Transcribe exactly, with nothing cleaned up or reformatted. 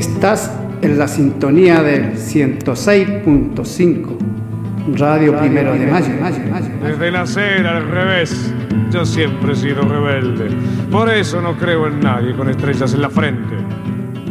Estás en la sintonía del ciento seis punto cinco, Radio Primero de Mayo. Desde nacer al revés, yo siempre he sido rebelde. Por eso no creo en nadie con estrellas en la frente.